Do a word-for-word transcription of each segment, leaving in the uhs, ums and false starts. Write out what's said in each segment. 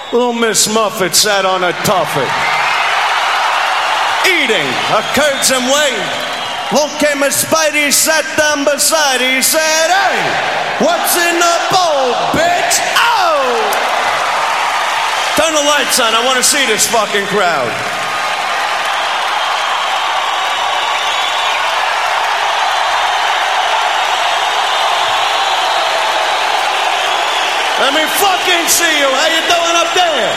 Little Miss Muffet sat on a tuffet, eating a curds and whey. Along came a Spidey, sat down beside. He said, "Hey, what's in the bowl, bitch? Oh!" Turn the lights on. I want to see this fucking crowd. Let me fucking see you. How you doing up there?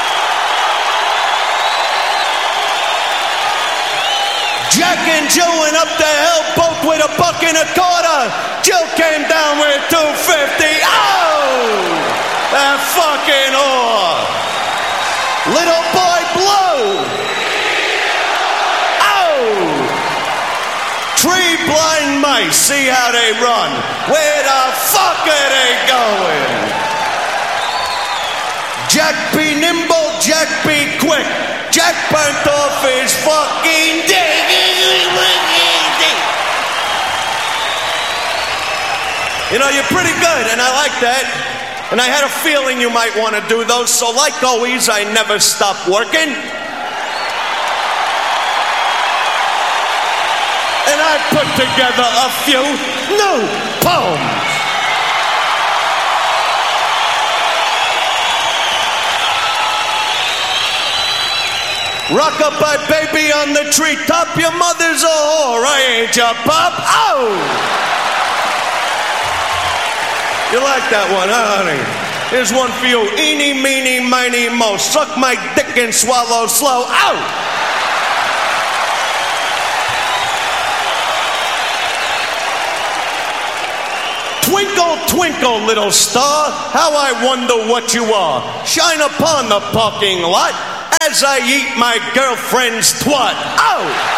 Jack and Jill went up the hill, both with a buck and a quarter. Jill came down with two fifty. Oh! That fucking whore. Little boy Blue. Oh! Three blind mice, see how they run. Where the fuck are they going? Jack be nimble, Jack be quick. Jack burnt off his fucking dick. You know, you're pretty good, and I like that. And I had a feeling you might want to do those, so like always, I never stop working. And I put together a few new poems. Rock-a-bye baby on the treetop, your mother's a whore, I ain't your pop. Oh! You like that one, huh, honey? Here's one for you. Eeny, meeny, miny, mo. Suck my dick and swallow slow. Out! Twinkle, twinkle, little star, how I wonder what you are. Shine upon the parking lot as I eat my girlfriend's twat. Oh!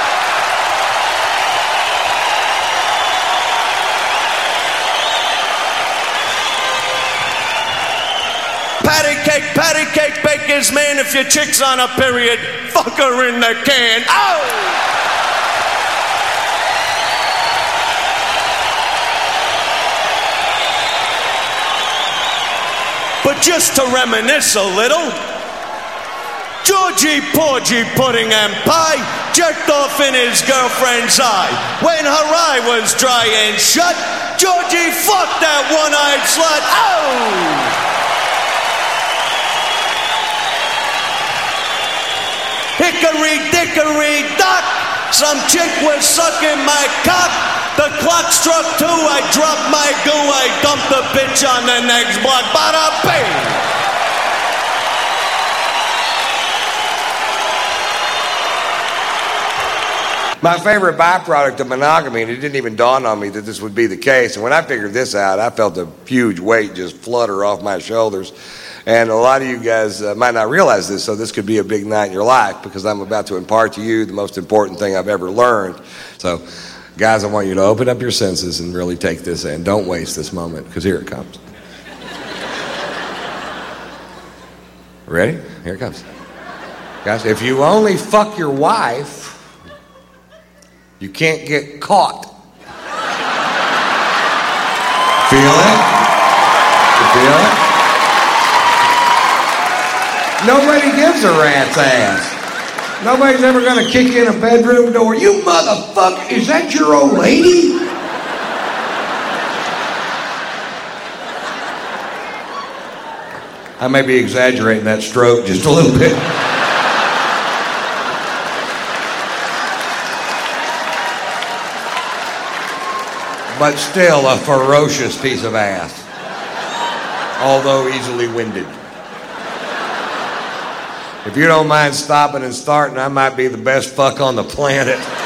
Patty cake, patty cake, baker's man. If your chick's on a period, fuck her in the can. Oh! But just to reminisce a little, Georgie Porgy Pudding and Pie jerked off in his girlfriend's eye. When her eye was dry and shut, Georgie fucked that one-eyed slut. Oh! Hickory dickory dock, some chick was sucking my cock. The clock struck two, I dropped my goo, I dumped the bitch on the next block. Bada bing! My favorite byproduct of monogamy, and it didn't even dawn on me that this would be the case. And when I figured this out, I felt a huge weight just flutter off my shoulders. And a lot of you guys uh, might not realize this, so this could be a big night in your life, because I'm about to impart to you the most important thing I've ever learned. So, guys, I want you to open up your senses and really take this in. Don't waste this moment, because here it comes. Ready? Here it comes. Guys, if you only fuck your wife, you can't get caught. Feel it? You feel it? Nobody gives a rat's ass. Nobody's ever going to kick in a bedroom door. You motherfucker, is that your old lady? I may be exaggerating that stroke just a little bit. But still a ferocious piece of ass. Although easily winded. If you don't mind stopping and starting, I might be the best fuck on the planet.